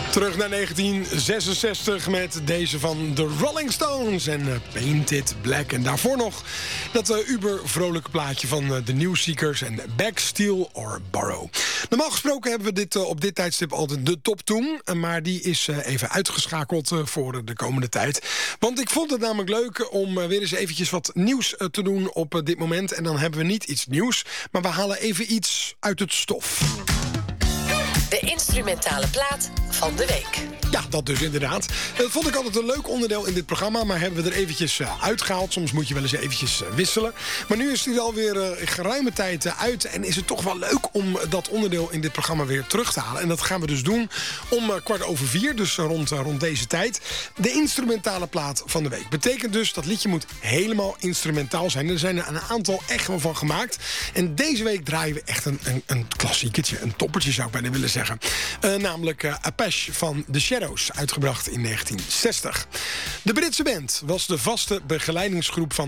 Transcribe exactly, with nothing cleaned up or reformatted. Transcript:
Terug naar negentien zesenzestig met deze van de Rolling Stones en uh, Painted Black. En daarvoor nog dat uh, uber-vrolijke plaatje van uh, de Newseekers en Back, Steal or Borrow. Normaal gesproken hebben we dit, uh, op dit tijdstip altijd de top tien. Uh, maar die is uh, even uitgeschakeld uh, voor uh, de komende tijd. Want ik vond het namelijk leuk om uh, weer eens eventjes wat nieuws uh, te doen op uh, dit moment. En dan hebben we niet iets nieuws, maar we halen even iets uit het stof. De instrumentale plaat van de week. Ja, dat dus inderdaad. Dat vond ik altijd een leuk onderdeel in dit programma, maar hebben we er eventjes uh, uitgehaald. Soms moet je wel eens eventjes uh, wisselen. Maar nu is hij alweer uh, geruime tijd uh, uit en is het toch wel leuk om dat onderdeel in dit programma weer terug te halen. En dat gaan we dus doen om uh, kwart over vier, dus uh, rond, uh, rond deze tijd. De instrumentale plaat van de week. Betekent dus dat liedje moet helemaal instrumentaal zijn. Er zijn er een aantal echt wel van gemaakt. En deze week draaien we echt een, een, een klassieketje, een toppertje zou ik bijna willen zeggen. Uh, namelijk uh, Apache van The Shadows, uitgebracht in negentien zestig. De Britse band was de vaste begeleidingsgroep van